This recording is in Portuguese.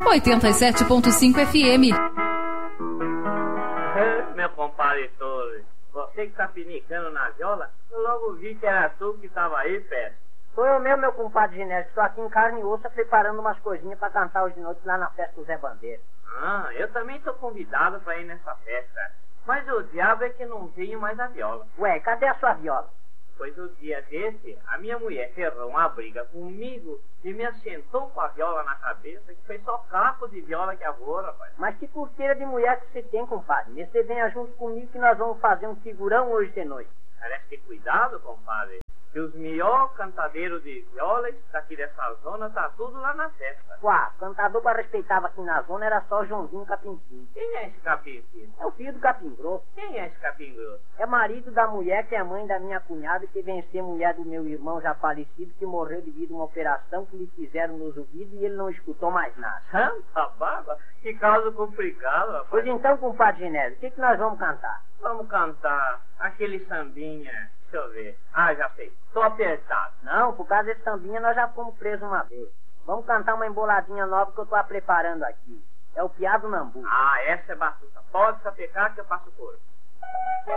87.5 FM. Meu compadre Tole, você que tá pinicando na viola, eu logo vi que era tu que tava aí, perto. Sou eu mesmo, meu compadre Genésio. Estou aqui em carne e osso preparando umas coisinhas pra cantar hoje de noite lá na festa do Zé Bandeira. Ah, eu também tô convidado pra ir nessa festa. Mas o diabo é que não tenho mais a viola. Ué, cadê a sua viola? Pois o dia desse, a minha mulher ferrou uma briga comigo e me assentou com a viola na cabeça, que foi só capo de viola que avô, rapaz. Mas que curteira de mulher que você tem, compadre. Você venha junto comigo que nós vamos fazer um figurão hoje de noite. Parece que cuidado, compadre, que os melhores cantadeiros de violas daqui dessa zona tá tudo lá na festa. Uá, cantador que eu respeitava aqui na zona era só Joãozinho Capim-Fino. Quem é esse Capim-Fino? É o filho do Capim Grosso. Quem é esse Capim Grosso? É marido da mulher que é mãe da minha cunhada, que vem ser mulher do meu irmão já falecido, que morreu devido a uma operação que lhe fizeram nos ouvidos e ele não escutou mais nada. Santa baba, que caso complicado, rapaz. Pois então, compadre Genésio, o que nós vamos cantar? Vamos cantar aquele sambinha, deixa eu ver. Ah, já sei, tô apertado. Não, por causa desse sambinha nós já fomos presos uma vez. Vamos cantar uma emboladinha nova que eu tô preparando aqui. É o Piá do Nambu. Ah, essa é batuta. Pode sapecar que eu faço coro.